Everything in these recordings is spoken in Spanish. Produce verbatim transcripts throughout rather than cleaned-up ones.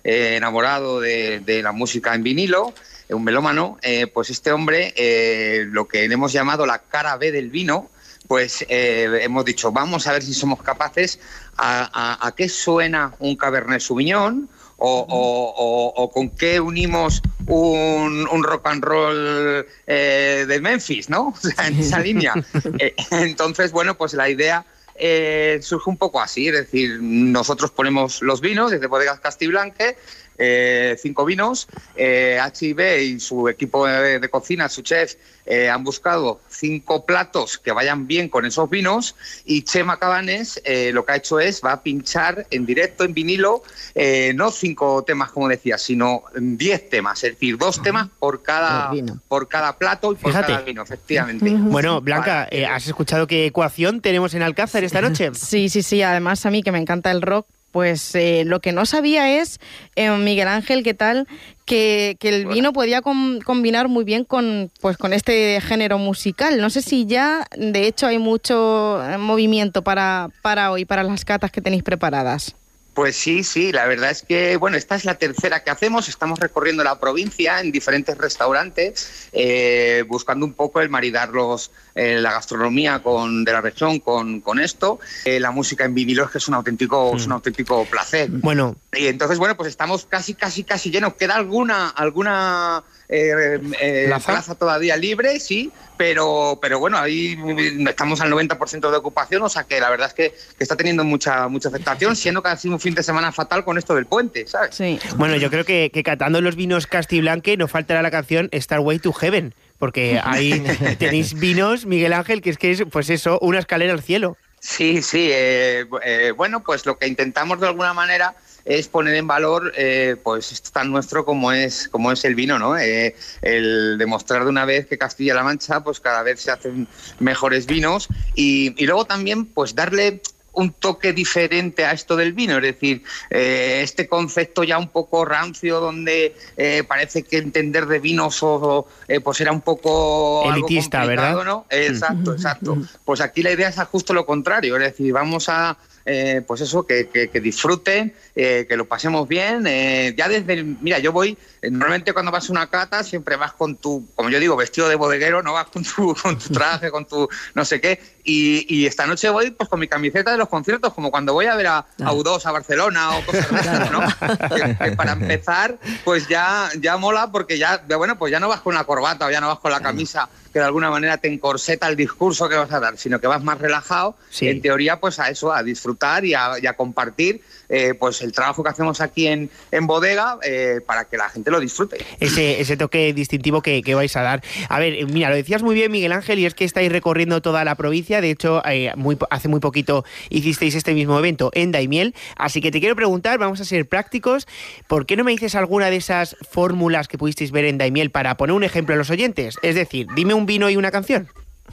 eh, enamorado de, de la música en vinilo, un melómano, eh, pues este hombre, eh, lo que le hemos llamado la cara B del vino, pues eh, hemos dicho, vamos a ver si somos capaces a, a, a qué suena un Cabernet Sauvignon o, o, o, o con qué unimos un, un rock and roll eh, de Memphis, ¿no? O sea, en esa línea. Eh, entonces, bueno, pues la idea eh, surge un poco así, es decir, nosotros ponemos los vinos desde Bodegas Castiblanque, Eh, cinco vinos, eh, H I B y su equipo de, de cocina, su chef, eh, han buscado cinco platos que vayan bien con esos vinos y Chema Cabanes eh, lo que ha hecho es, va a pinchar en directo, en vinilo, eh, no cinco temas como decía, sino diez temas, es decir, dos temas por cada, por cada plato y por Fíjate. cada vino, efectivamente. Bueno, Blanca, eh, ¿has escuchado qué ecuación tenemos en Alcázar esta noche? Sí, sí, sí, además a mí que me encanta el rock, pues eh, lo que no sabía es, eh, Miguel Ángel, ¿qué tal? Que, que el vino podía com- combinar muy bien con, pues, con este género musical. No sé si ya, de hecho, hay mucho movimiento para, para hoy, para las catas que tenéis preparadas. Pues sí, sí, la verdad es que, bueno, esta es la tercera que hacemos, estamos recorriendo la provincia en diferentes restaurantes, eh, buscando un poco el maridar los, eh, la gastronomía con, de la región con, con esto, eh, la música en vinilo es que es un auténtico, mm. es un auténtico placer. Bueno. Y entonces, bueno, pues estamos casi, casi, casi llenos, queda alguna, alguna eh, eh, ¿Plaza? plaza todavía libre, sí, pero, pero bueno, ahí estamos al noventa por ciento de ocupación, o sea que la verdad es que, que está teniendo mucha, mucha aceptación, siendo que ha sido un fin de semana fatal con esto del puente, ¿sabes? Sí. Bueno, yo creo que, que catando los vinos Castiblanque no faltará la canción Starway to Heaven, porque ahí tenéis vinos, Miguel Ángel, que es que es, pues eso, una escalera al cielo. Sí, sí, eh, eh, bueno, pues lo que intentamos de alguna manera es poner en valor eh, pues esto tan nuestro como es como es el vino, ¿no? Eh, el demostrar de una vez que Castilla-La Mancha pues cada vez se hacen mejores vinos y, y luego también pues darle un toque diferente a esto del vino, es decir, eh, este concepto ya un poco rancio donde eh, parece que entender de vinos o, eh, pues era un poco elitista, algo ¿verdad? ¿no? Exacto, exacto. Pues aquí la idea es justo lo contrario, es decir, vamos a Eh, pues eso, que, que, que disfruten, eh, que lo pasemos bien. Eh, ya desde, el, mira, yo voy, eh, normalmente cuando vas a una cata siempre vas con tu, como yo digo, vestido de bodeguero, no vas con tu, con tu traje, con tu no sé qué. Y, y esta noche voy pues con mi camiseta de los conciertos, como cuando voy a ver a, a U dos a Barcelona o cosas de esas, ¿no? Que, que para empezar, pues ya, ya mola porque ya, bueno, pues ya no vas con la corbata o ya no vas con la camisa que de alguna manera te encorseta el discurso que vas a dar, sino que vas más relajado, sí. En teoría, pues a eso, a disfrutar y a, y a compartir eh, pues el trabajo que hacemos aquí en, en bodega eh, para que la gente lo disfrute. Ese, ese toque distintivo que, que vais a dar. A ver, mira, lo decías muy bien, Miguel Ángel, y es que estáis recorriendo toda la provincia. De hecho, eh, muy, hace muy poquito hicisteis este mismo evento en Daimiel. Así que te quiero preguntar, vamos a ser prácticos, ¿por qué no me dices alguna de esas fórmulas que pudisteis ver en Daimiel para poner un ejemplo a los oyentes? Es decir, dime un vino y una canción.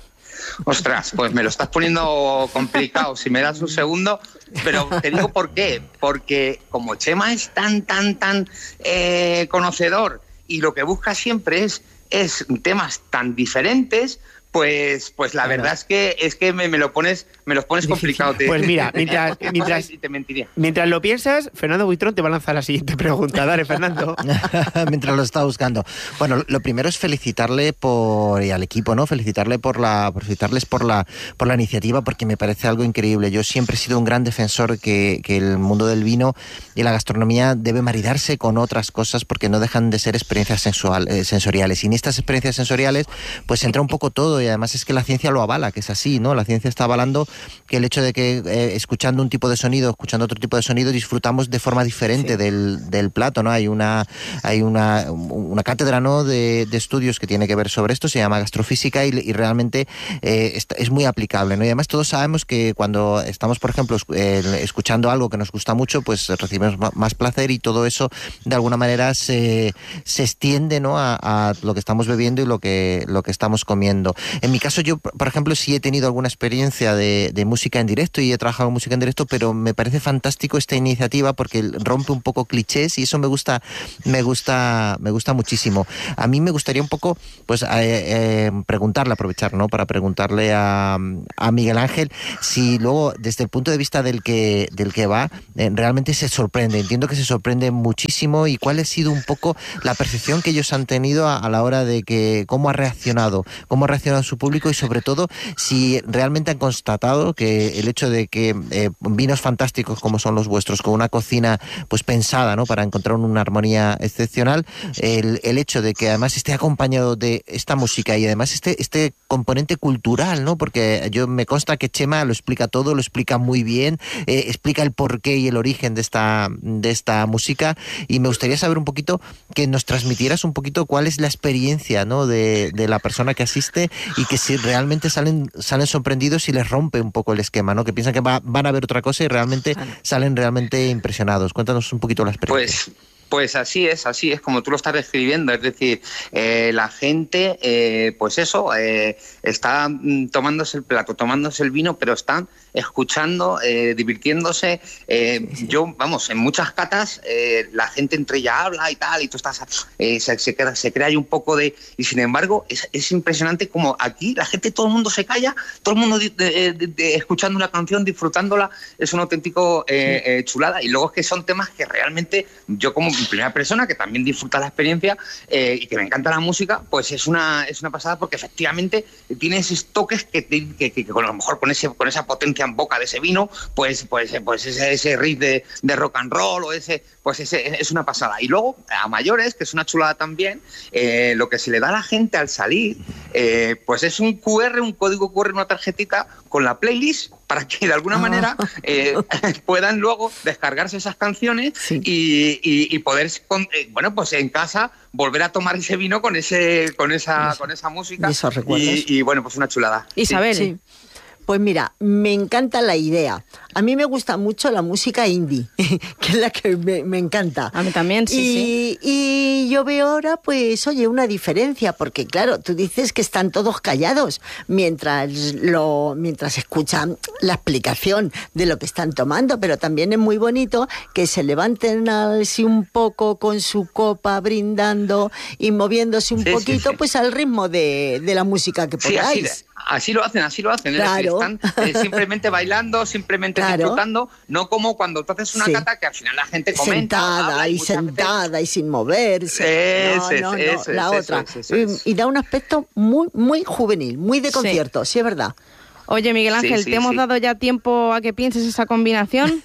Ostras, pues me lo estás poniendo complicado, si me das un segundo, pero te digo por qué, porque como Chema es tan, tan, tan eh, conocedor y lo que busca siempre es, es temas tan diferentes, pues, pues la verdad es que es que me, me lo pones, me los pones complicado. Te, pues mira, mientras, mientras, te mentiría. mientras lo piensas, Fernando Buitrón te va a lanzar la siguiente pregunta. Dale, Fernando. Mientras lo está buscando. Bueno, lo primero es felicitarle por y al equipo, ¿no? Felicitarle por la, por felicitarles por la, por la iniciativa, porque me parece algo increíble. Yo siempre he sido un gran defensor que, que el mundo del vino y la gastronomía debe maridarse con otras cosas, porque no dejan de ser experiencias sensual, eh, sensoriales. Y en estas experiencias sensoriales, pues entra un poco todo. Y además es que la ciencia lo avala, que es así, ¿no? La ciencia está avalando que el hecho de que eh, escuchando un tipo de sonido, escuchando otro tipo de sonido, disfrutamos de forma diferente sí. del, del plato, ¿no? Hay una hay una, una cátedra, ¿no? de, de estudios que tiene que ver sobre esto, se llama gastrofísica y, y realmente eh, es, es muy aplicable, ¿no? Y además todos sabemos que cuando estamos, por ejemplo, eh, escuchando algo que nos gusta mucho, pues recibimos más placer y todo eso de alguna manera se, se extiende, ¿no? a, a lo que estamos bebiendo y lo que, lo que estamos comiendo. En mi caso, yo, por ejemplo, sí he tenido alguna experiencia de, de música en directo y he trabajado en música en directo, pero me parece fantástico esta iniciativa porque rompe un poco clichés y eso me gusta, me gusta, me gusta muchísimo. A mí me gustaría un poco, pues, eh, eh, preguntarle, aprovechar, ¿no? Para preguntarle a, a Miguel Ángel si luego, desde el punto de vista del que, del que va, eh, realmente se sorprende. Entiendo que se sorprende muchísimo y cuál ha sido un poco la percepción que ellos han tenido a, a la hora de que, cómo ha reaccionado, cómo ha reaccionado su público y sobre todo si realmente han constatado que el hecho de que eh, vinos fantásticos como son los vuestros, con una cocina pues pensada, ¿no? Para encontrar una armonía excepcional, el, el hecho de que además esté acompañado de esta música y además este, este componente cultural, ¿no? Porque yo me consta que Chema lo explica todo, lo explica muy bien, eh, explica el porqué y el origen de esta, de esta música y me gustaría saber un poquito, que nos transmitieras un poquito cuál es la experiencia, ¿no? de, de la persona que asiste y que si realmente salen, salen sorprendidos y les rompe un poco el esquema, ¿no? Que piensan que va, van a ver otra cosa y realmente salen realmente impresionados. Cuéntanos un poquito la experiencia. Pues... Pues así es, así es como tú lo estás describiendo, es decir, eh, la gente, eh, pues eso, eh, está mm, tomándose el plato, tomándose el vino, pero están escuchando, eh, divirtiéndose. Eh, sí, sí. Yo, vamos, en muchas catas eh, la gente entre ella habla y tal, y tú estás, eh, se, se, crea, se crea ahí un poco de... Y sin embargo, es, es impresionante como aquí la gente, todo el mundo se calla, todo el mundo de, de, de, de, escuchando una canción, disfrutándola, es un auténtico eh, sí. eh, chulada. Y luego es que son temas que realmente yo como en primera persona, que también disfruta la experiencia eh, y que me encanta la música, pues es una es una pasada porque efectivamente tiene esos toques que, que, que, que a lo mejor con ese con esa potencia en boca de ese vino, pues pues pues ese, ese riff de, de rock and roll o ese pues ese es una pasada. Y luego a mayores, que es una chulada también, eh, lo que se le da a la gente al salir, eh, pues es un cu erre, un código cu erre, una tarjetita con la playlist para que de alguna manera eh, puedan luego descargarse esas canciones sí. y, y, y poder, con, eh, bueno, pues en casa volver a tomar ese vino con ese con esa con esa música. ¿Y esos recuerdos? Y, y bueno, pues una chulada. Isabel. Sí. Sí. Pues mira, me encanta la idea. A mí me gusta mucho la música indie, que es la que me, me encanta. A mí también, sí, y, sí. Y yo veo ahora, pues, oye, una diferencia, porque claro, tú dices que están todos callados mientras lo mientras escuchan la explicación de lo que están tomando, pero también es muy bonito que se levanten así un poco con su copa, brindando y moviéndose un sí, poquito, sí, sí. pues al ritmo de, de la música que podáis. Sí, así, así lo hacen, así lo hacen. Claro. Es decir, están eh, simplemente bailando, simplemente claro. disfrutando, no como cuando tú haces una sí. cata que al final la gente comenta. Sentada y sentada veces... y sin moverse. Ese, no, no, ese, no, ese, la ese, otra. ese, ese, ese. Y, y da un aspecto muy, muy juvenil, muy de concierto, sí, sí es verdad. Oye, Miguel Ángel, sí, sí, ¿te hemos sí. dado ya tiempo a que pienses esa combinación?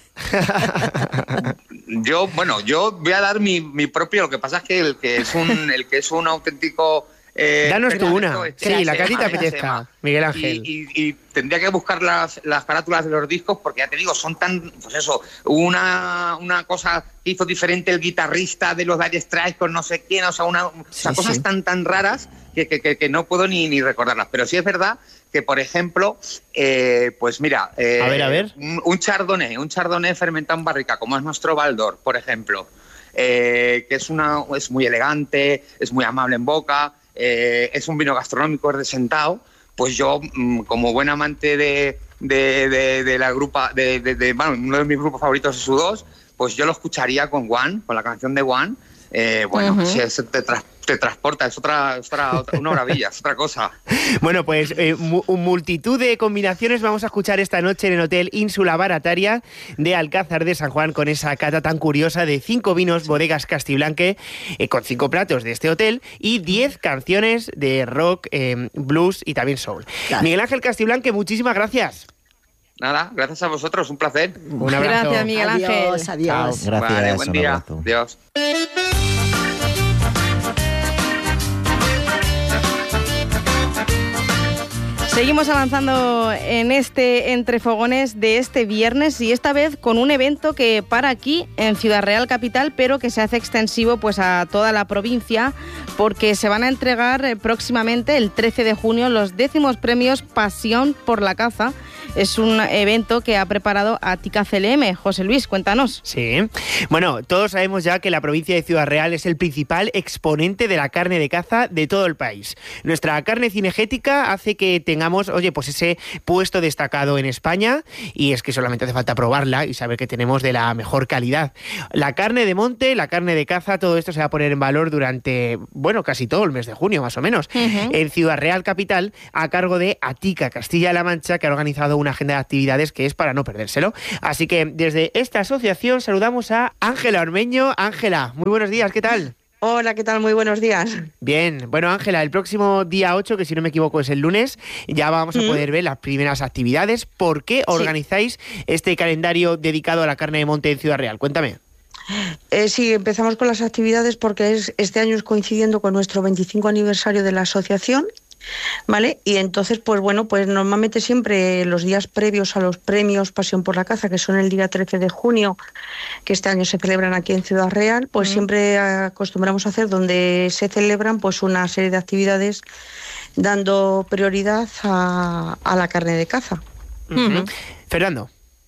yo, bueno, yo voy a dar mi, mi propio, lo que pasa es que el que es un, el que es un auténtico... Eh, Danos tú una, sí, la que a ti te apetezca, Miguel Ángel. Y, y, y tendría que buscar las, las carátulas de los discos porque ya te digo, son tan, pues eso, una, una cosa que hizo diferente el guitarrista de los Dire Straits con no sé quién, o sea, una, sí, o sea cosas sí. tan tan raras que, que, que, que no puedo ni, ni recordarlas. Pero sí es verdad que, por ejemplo, eh, pues mira, eh, a ver, a ver. Un, un chardonnay, un chardonnay fermentado en barrica, como es nuestro Baldor, por ejemplo, eh, que es una, es muy elegante, es muy amable en boca. Eh, es un vino gastronómico, es de sentado, pues yo, mmm, como buen amante de, de, de, de la grupa, de, de, de, bueno, uno de mis grupos favoritos es U dos, pues yo lo escucharía con One, con la canción de One. Eh, bueno, uh-huh. si te, tra- te transporta, es otra, otra, otra una maravilla, es otra cosa. Bueno, pues eh, mu- multitud de combinaciones vamos a escuchar esta noche en el Hotel Ínsula Barataria de Alcázar de San Juan con esa cata tan curiosa de cinco vinos Bodegas Castiblanque eh, con cinco platos de este hotel y diez canciones de rock, eh, blues y también soul. Claro. Miguel Ángel Castiblanque, muchísimas gracias. Nada, gracias a vosotros, un placer. Un abrazo. Gracias, Miguel Ángel. Adiós, adiós. Chao. Gracias, vale, buen día. Abrazo. Adiós. Seguimos avanzando en este Entre Fogones de este viernes y esta vez con un evento que para aquí en Ciudad Real Capital, pero que se hace extensivo pues a toda la provincia, porque se van a entregar próximamente el trece de junio los décimos premios Pasión por la Caza. Es un evento que ha preparado Atica C L M. José Luis, cuéntanos. Sí. Bueno, todos sabemos ya que la provincia de Ciudad Real es el principal exponente de la carne de caza de todo el país. Nuestra carne cinegética hace que tengamos, oye, pues ese puesto destacado en España, y es que solamente hace falta probarla y saber que tenemos de la mejor calidad. La carne de monte, la carne de caza, todo esto se va a poner en valor durante, bueno, casi todo el mes de junio, más o menos, uh-huh. en Ciudad Real Capital, a cargo de Atica Castilla-La Mancha, que ha organizado una agenda de actividades que es para no perdérselo. Así que desde esta asociación saludamos a Ángela Ormeño. Ángela, muy buenos días, ¿qué tal? Hola, ¿qué tal? Muy buenos días. Bien, bueno, Ángela, el próximo día ocho, que si no me equivoco es el lunes, ya vamos a mm. poder ver las primeras actividades. ¿Por qué organizáis sí. este calendario dedicado a la carne de monte en Ciudad Real? Cuéntame. Eh, sí, empezamos con las actividades porque es, este año es coincidiendo con nuestro veinticinco aniversario de la asociación, ¿vale? Y entonces, pues bueno, pues normalmente siempre los días previos a los premios Pasión por la Caza, que son el día trece de junio, que este año se celebran aquí en Ciudad Real, pues mm. siempre acostumbramos a hacer donde se celebran pues una serie de actividades dando prioridad a, a la carne de caza. Uh-huh. Uh-huh. Fernando.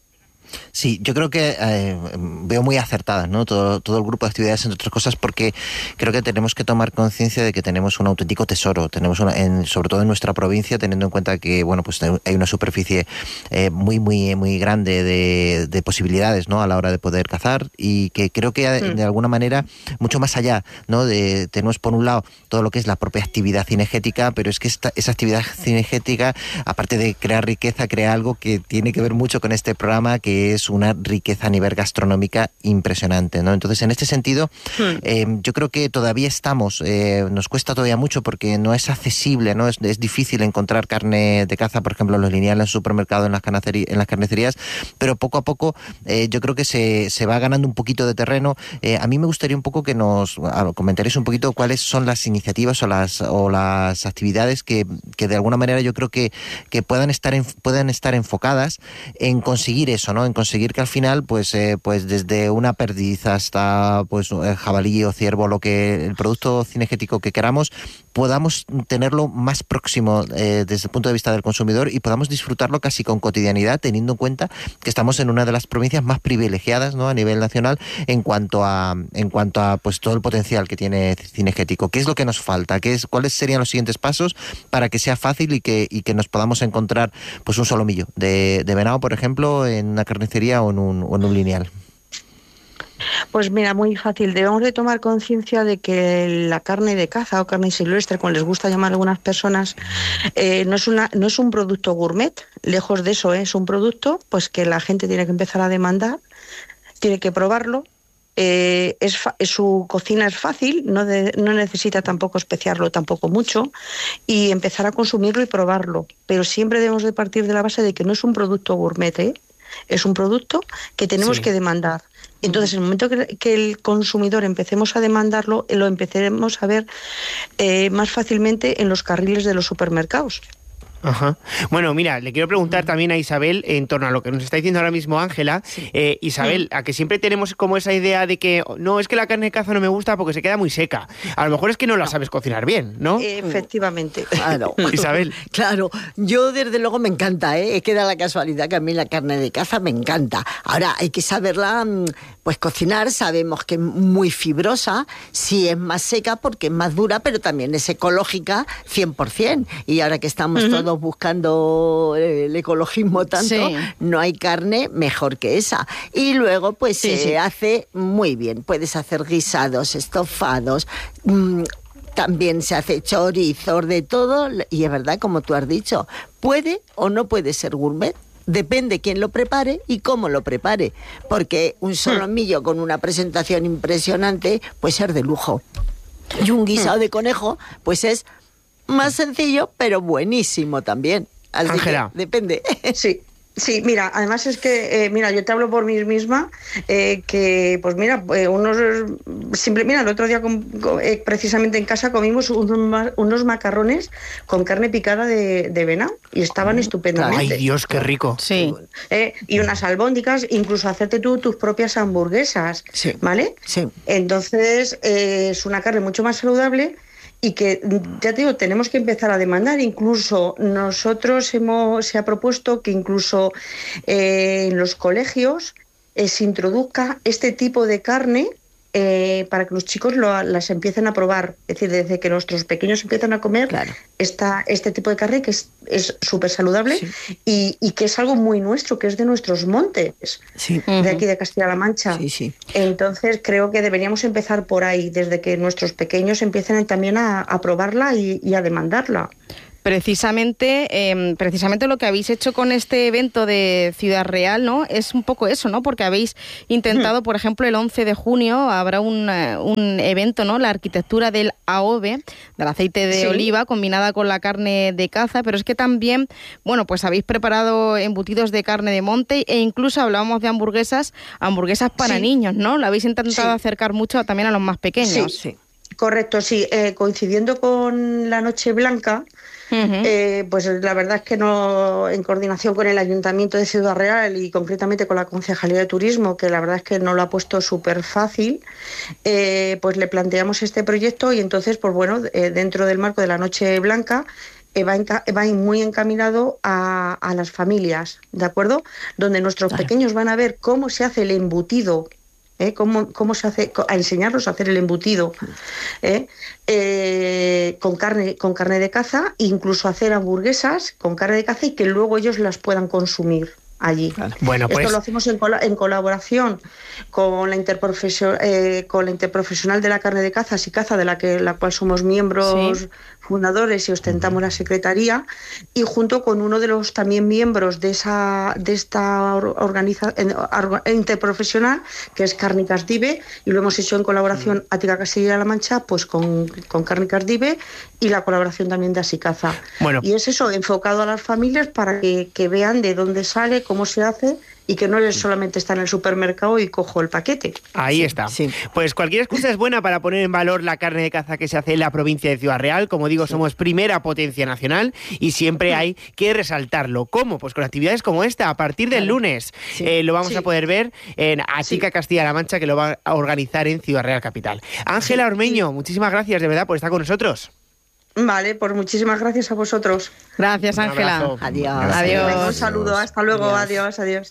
Sí, yo creo que eh, veo muy acertadas, ¿no? Todo, todo el grupo de actividades, entre otras cosas, porque creo que tenemos que tomar conciencia de que tenemos un auténtico tesoro, tenemos una, en, sobre todo en nuestra provincia, teniendo en cuenta que, bueno, pues hay una superficie eh, muy, muy, muy grande de, de posibilidades, ¿no? A la hora de poder cazar, y que creo que de, de alguna manera, mucho más allá, ¿no? De tenemos por un lado todo lo que es la propia actividad cinegética, pero es que esta, esa actividad cinegética, aparte de crear riqueza, crea algo que tiene que ver mucho con este programa, que es una riqueza a nivel gastronómica impresionante, ¿no? Entonces, en este sentido, hmm. eh, yo creo que todavía estamos, eh, nos cuesta todavía mucho porque no es accesible, ¿no? Es, es difícil encontrar carne de caza, por ejemplo, en los lineales, en el supermercado, en las, en las carnicerías, pero poco a poco eh, yo creo que se, se va ganando un poquito de terreno. Eh, a mí me gustaría un poco que nos comentaréis un poquito cuáles son las iniciativas o las, o las actividades que, que de alguna manera yo creo que, que puedan estar en, puedan estar enfocadas en conseguir eso, ¿no? En conseguir que al final, pues, eh, pues desde una perdiz hasta pues jabalí o ciervo, lo que el producto cinegético que queramos, podamos tenerlo más próximo eh, desde el punto de vista del consumidor y podamos disfrutarlo casi con cotidianidad, teniendo en cuenta que estamos en una de las provincias más privilegiadas, ¿no? A nivel nacional en cuanto a en cuanto a pues todo el potencial que tiene cinegético. ¿Qué es lo que nos falta? ¿Qué es, cuáles serían los siguientes pasos para que sea fácil y que y que nos podamos encontrar pues un solomillo de, de venado, por ejemplo, en una carnicería o en un, o en un lineal? Pues mira, muy fácil. Debemos de tomar conciencia de que la carne de caza o carne silvestre, como les gusta llamar a algunas personas, eh, no es una, no es un producto gourmet. Lejos de eso, ¿eh? Es un producto pues que la gente tiene que empezar a demandar, tiene que probarlo. Eh, es fa- su cocina es fácil, no, de, no necesita tampoco especiarlo tampoco mucho, y empezar a consumirlo y probarlo. Pero siempre debemos de partir de la base de que no es un producto gourmet, ¿eh? Es un producto que tenemos sí. que demandar. Entonces, en el momento que, que el consumidor empecemos a demandarlo, lo empezaremos a ver eh, más fácilmente en los carriles de los supermercados. Ajá. Bueno, mira, le quiero preguntar también a Isabel en torno a lo que nos está diciendo ahora mismo Ángela. Sí. Eh, Isabel, a que siempre tenemos como esa idea de que no, es que la carne de caza no me gusta porque se queda muy seca. A lo mejor es que no la sabes cocinar bien, ¿no? Efectivamente. Claro. Isabel. Claro, yo desde luego me encanta, ¿eh? Queda la casualidad que a mí la carne de caza me encanta. Ahora, hay que saberla pues cocinar, sabemos que es muy fibrosa, sí es más seca porque es más dura, pero también es ecológica cien por ciento. Y ahora que estamos uh-huh. todos buscando el ecologismo tanto, sí. no hay carne mejor que esa. Y luego pues sí, se sí. hace muy bien. Puedes hacer guisados, estofados, mmm, también se hace chorizos, de todo. Y es verdad, como tú has dicho, puede o no puede ser gourmet. Depende quién lo prepare y cómo lo prepare, porque un solomillo con una presentación impresionante puede ser de lujo. Y un guisado de conejo, pues es más sencillo, pero buenísimo también. Así Ángela. que depende. Sí. Sí, mira, además es que, eh, mira, yo te hablo por mí misma, eh, que pues mira, eh, unos, simple, mira, el otro día con, con, eh, precisamente en casa comimos unos, unos macarrones con carne picada de, de venado y estaban estupendamente. Ay, Dios, qué rico. Sí. Eh, y unas albóndigas, incluso hacerte tú tus propias hamburguesas, Sí. ¿vale? Sí. Entonces, eh, es una carne mucho más saludable. Y que, ya te digo, tenemos que empezar a demandar. Incluso nosotros hemos, se ha propuesto que incluso eh, en los colegios eh, se introduzca este tipo de carne eh, para que los chicos lo, las empiecen a probar. Es decir, desde que nuestros pequeños empiezan a comer Claro. esta, este tipo de carne que es súper saludable Sí. y, y que es algo muy nuestro, que es de nuestros montes, Sí. de aquí de Castilla-La Mancha. Sí, sí. Entonces creo que deberíamos empezar por ahí, desde que nuestros pequeños empiecen también a, a probarla y, y a demandarla. Precisamente, eh, precisamente lo que habéis hecho con este evento de Ciudad Real, ¿no? Es un poco eso, ¿no? Porque habéis intentado, por ejemplo, el once de junio habrá un, uh, un evento, ¿no? La arquitectura del A O V E, del aceite de Sí. oliva, combinada con la carne de caza, pero es que también, bueno, pues habéis preparado embutidos de carne de monte e incluso hablábamos de hamburguesas, hamburguesas para Sí. niños, ¿no? Lo habéis intentado Sí. acercar mucho también a los más pequeños. Sí, sí. Correcto, sí. Eh, coincidiendo con la Noche Blanca, Ujú. eh, pues la verdad es que no, en coordinación con el Ayuntamiento de Ciudad Real y concretamente con la Concejalía de Turismo, que la verdad es que nos lo ha puesto súper fácil, eh, pues le planteamos este proyecto y entonces, pues bueno, eh, dentro del marco de la Noche Blanca, eh, va, enca- va muy encaminado a, a las familias, ¿de acuerdo? Donde nuestros Claro. pequeños van a ver cómo se hace el embutido. ¿Eh? ¿Cómo, cómo se hace? A enseñarlos a hacer el embutido ¿eh? Eh, con carne con carne de caza, incluso hacer hamburguesas con carne de caza y que luego ellos las puedan consumir allí. Bueno, pues Esto lo hacemos en, cola- en colaboración con la, interprofesio- eh, con la Interprofesional de la Carne de Caza, SICAZA, de la, que, la cual somos miembros Sí. fundadores y ostentamos la secretaría, y junto con uno de los también miembros de esa de esta organización interprofesional, que es Cárnicas Dive, y lo hemos hecho en colaboración Ática Castilla-La Mancha, pues con, con Cárnicas Dive y la colaboración también de Asicaza. Bueno. Y es eso, enfocado a las familias para que, que vean de dónde sale, cómo se hace y que no es solamente estar en el supermercado y cojo el paquete. ahí Sí, está. sí. Pues cualquier excusa es buena para poner en valor la carne de caza que se hace en la provincia de Ciudad Real. Como digo, somos primera potencia nacional y siempre hay que resaltarlo. ¿Cómo? Pues con actividades como esta, a partir del lunes. Sí. Eh, lo vamos Sí. a poder ver en Atica Sí. Castilla-La Mancha, que lo va a organizar en Ciudad Real Capital. Ángela Sí. Ormeño, muchísimas gracias de verdad por estar con nosotros. Vale, pues muchísimas gracias a vosotros. Gracias, Un Ángela. abrazo. Adiós. Adiós. Venga, un saludo, hasta luego, Adiós. adiós, adiós.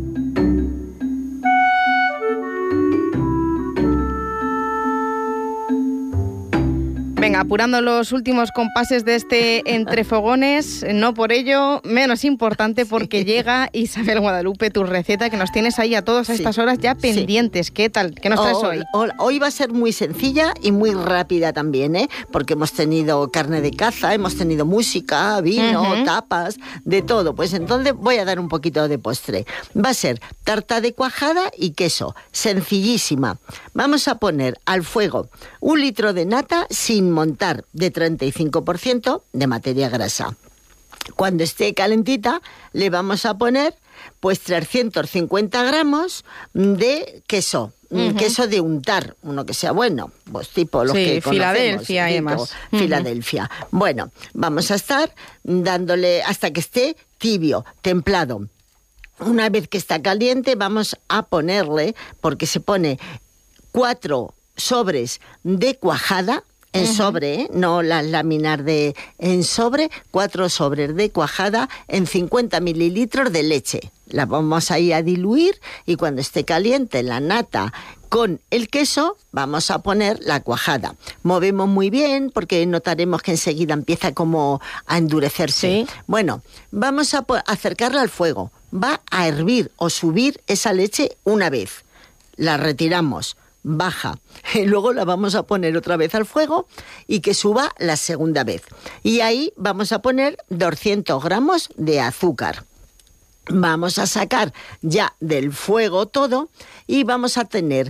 Venga, apurando los últimos compases de este Entre Fogones, no por ello menos importante porque llega Isabel Guadalupe, tu receta que nos tienes ahí a todas Sí. estas horas ya Sí. pendientes. ¿Qué tal? ¿Qué nos traes Hola, hoy? hola. Hoy va a ser muy sencilla y muy rápida también, ¿eh? Porque hemos tenido carne de caza, hemos tenido música, vino, Ujú. tapas, de todo. Pues entonces voy a dar un poquito de postre. Va a ser tarta de cuajada y queso, sencillísima. Vamos a poner al fuego un litro de nata sin montar, de treinta y cinco por ciento de materia grasa. Cuando esté calentita, le vamos a poner pues trescientos cincuenta gramos de queso. mm, Ujú. Queso de untar, uno que sea bueno, pues tipo los Sí, que conocemos. Filadelfia y tipo demás. Ujú. Filadelfia. Bueno, vamos a estar dándole hasta que esté tibio, templado. Una vez que está caliente, vamos a ponerle, porque se pone cuatro sobres de cuajada, en sobre, ¿eh? No las láminas de... En sobre, cuatro sobres de cuajada en cincuenta mililitros de leche. La vamos ahí a diluir y cuando esté caliente la nata con el queso, vamos a poner la cuajada. Movemos muy bien porque notaremos que enseguida empieza como a endurecerse. Sí. Bueno, vamos a po- acercarla al fuego. Va a hervir o subir esa leche una vez. La retiramos, baja. Y luego la vamos a poner otra vez al fuego y que suba la segunda vez. Y ahí vamos a poner doscientos gramos de azúcar. Vamos a sacar ya del fuego todo y vamos a tener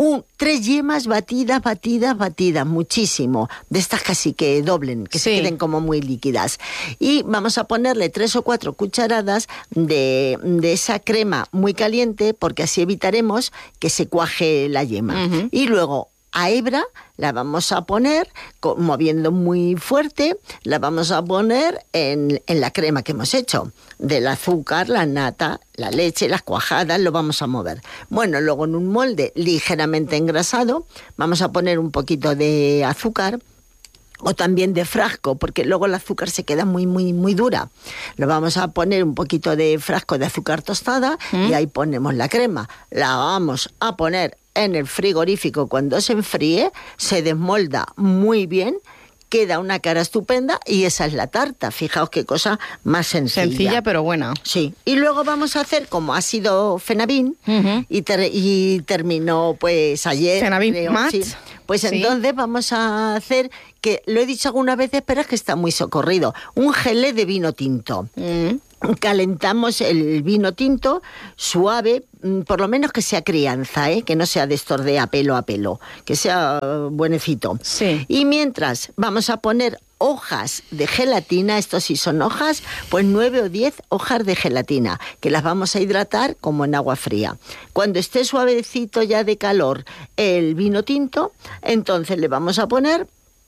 Un, tres yemas batidas, batidas, batidas, muchísimo. De estas casi que doblen, que Sí. se queden como muy líquidas. Y vamos a ponerle tres o cuatro cucharadas de, de esa crema muy caliente, porque así evitaremos que se cuaje la yema. Ujú. Y luego, a hebra la vamos a poner, co- moviendo muy fuerte, la vamos a poner en, en la crema que hemos hecho. Del azúcar, la nata, la leche, las cuajadas, lo vamos a mover. Bueno, luego en un molde ligeramente engrasado, vamos a poner un poquito de azúcar, o también de frasco, porque luego el azúcar se queda muy, muy, muy dura. Le vamos a poner un poquito de frasco de azúcar tostada ¿Mm? y ahí ponemos la crema. La vamos a poner en el frigorífico cuando se enfríe, se desmolda muy bien, queda una cara estupenda y esa es la tarta. Fijaos qué cosa más sencilla. Sencilla, pero buena. Sí, y luego vamos a hacer como ha sido Fenabín Ujú. y, ter- y terminó pues ayer. Fenabín creo, Match. sí. Pues Sí. entonces vamos a hacer, que lo he dicho algunas veces, pero es que está muy socorrido, un gelé de vino tinto. Mm. Calentamos el vino tinto suave, mm, por lo menos que sea crianza, ¿eh? Que no sea de estos de a pelo a pelo, que sea eh, buenecito. Sí. Y mientras vamos a poner hojas de gelatina, estos sí son hojas, pues nueve o diez hojas de gelatina, que las vamos a hidratar como en agua fría. Cuando esté suavecito ya de calor el vino tinto, entonces le vamos a poner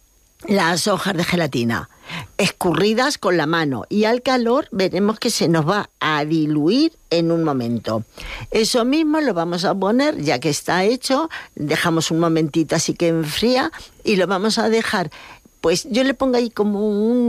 las hojas de gelatina escurridas con la mano y al calor veremos que se nos va a diluir en un momento. Eso mismo lo vamos a poner, ya que está hecho, dejamos un momentito así que enfría y lo vamos a dejar. Pues yo le pongo ahí como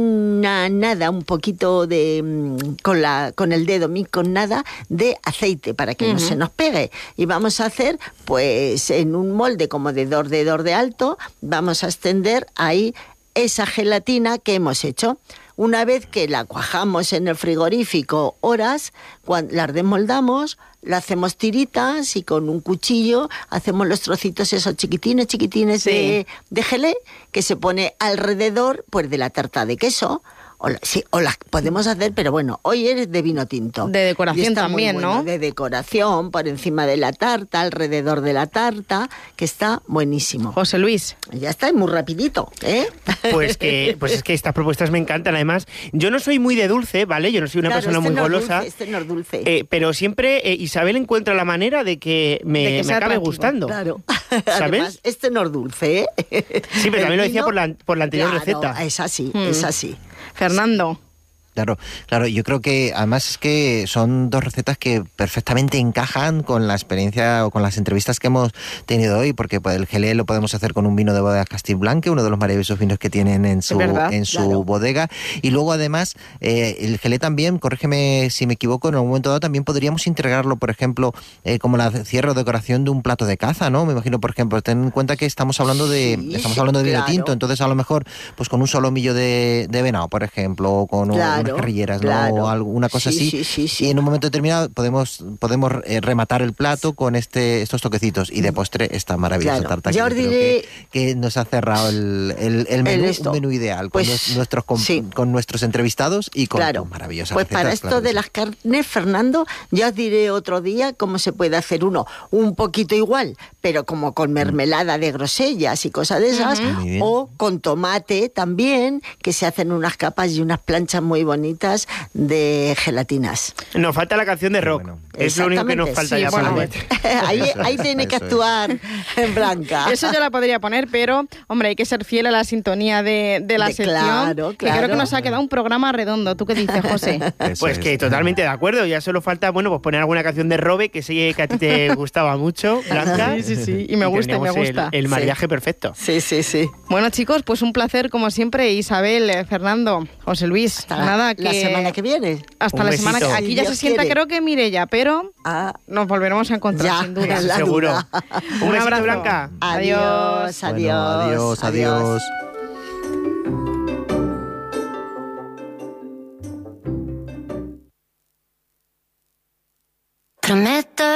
una nada, un poquito de, mm, con, la, con el dedo, mi con nada, de aceite para que no se nos pegue. Y vamos a hacer, pues en un molde como de dos dedos de alto, vamos a extender ahí esa gelatina que hemos hecho. Una vez que la cuajamos en el frigorífico horas, cuando las desmoldamos, la hacemos tiritas y con un cuchillo hacemos los trocitos esos chiquitines, chiquitines Sí. de, de gelé que se pone alrededor pues de la tarta de queso. O, la- sí, o las podemos hacer, pero bueno, hoy es de vino tinto. De decoración Y está muy también, bueno, ¿no? De decoración, por encima de la tarta, alrededor de la tarta, que está buenísimo. José Luis. Ya está, y muy rapidito, ¿eh? Pues que, pues es que estas propuestas me encantan. Además, yo no soy muy de dulce, ¿vale? Yo no soy una Claro, persona este muy no es golosa. dulce, este no es dulce. eh, pero siempre eh, Isabel encuentra la manera de que me, De que me sea acabe atractivo. gustando. Claro. ¿Sabes? Además, este no es dulce, ¿eh? Sí, pero El también lo decía vino- por la, por la anterior Claro, receta. Es así, Hmm. es así. Fernando. Claro, claro, yo creo que además es que son dos recetas que perfectamente encajan con la experiencia o con las entrevistas que hemos tenido hoy, porque pues, el gelé lo podemos hacer con un vino de bodega Castiblanque, uno de los maravillosos vinos que tienen en su, verdad, en su claro. bodega, y luego además eh, el gelé también, corrígeme si me equivoco, en algún momento dado también podríamos integrarlo, por ejemplo, eh, como la cierre o decoración de un plato de caza, ¿no? Me imagino, por ejemplo, ten en cuenta que estamos hablando de Sí, estamos sí, hablando de vino claro. tinto, entonces a lo mejor pues con un solomillo de, de venado, por ejemplo, o con Claro, unas carrilleras, ¿no? claro. O alguna cosa Sí, así. sí, sí, sí. Y en un momento determinado podemos podemos eh, rematar el plato con este estos toquecitos y de postre esta maravillosa Claro. tarta que, Ya os yo creo diré- que, que nos ha cerrado el, el, el menú, esto. un menú ideal Pues, con, los- nuestros, con, sí. con nuestros entrevistados y con Claro. tus maravillosas Pues recetas, para esto claro que de sí. las carnes, Fernando, ya os diré otro día cómo se puede hacer uno un poquito igual, pero como con mermelada de grosellas y cosas de esas, Muy bien. o con tomate también, que se hacen unas capas y unas planchas muy bonitas de gelatinas. Nos falta la canción de rock. Bueno. Es lo único que nos falta Sí, ya bueno, para a ver. meter. ahí, Eso ahí es, tiene que eso es. actuar en blanca. Eso yo la podría poner, pero, hombre, hay que ser fiel a la sintonía de, de la De- sección. claro, Que creo claro. que nos ha quedado un programa redondo. ¿Tú qué dices, José? Eso Pues es. que totalmente de acuerdo. Ya solo falta, bueno, pues poner alguna canción de Robe, que sé que a ti te gustaba mucho, Blanca. Sí, sí, sí. Y me gusta, y me tendríamos el- gusta. El, Sí. maridaje perfecto. Sí, sí, sí. Bueno, chicos, pues un placer, como siempre. Isabel, eh, Fernando, José Luis. Hasta Nada, que... la semana que viene. Hasta Un la semana que... besito. Aquí Si ya Dios se sienta, quiere. creo que Mireia, pero Ah, nos volveremos a encontrar, ya, sin duda. la Seguro. duda. Un besito, abrazo. Blanca. Adiós, Bueno, adiós, adiós, adiós. Prometo